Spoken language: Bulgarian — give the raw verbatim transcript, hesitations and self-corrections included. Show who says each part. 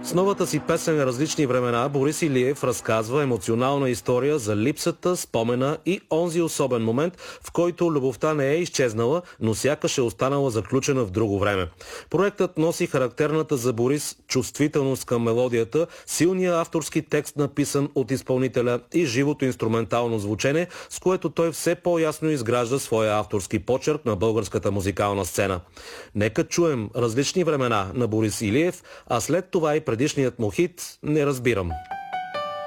Speaker 1: С новата си песен "Различни времена" Борис Илиев разказва емоционална история за липсата, спомена и онзи особен момент, в който любовта не е изчезнала, но сякаш е останала заключена в друго време. Проектът носи характерната за Борис чувствителност към мелодията, силния авторски текст, написан от изпълнителя, и живото инструментално звучене, с което той все по-ясно изгражда своя авторски почерк на българската музикална сцена. Нека чуем "Различни времена" на Борис Илиев, а след това и предишният му хит "Не разбирам".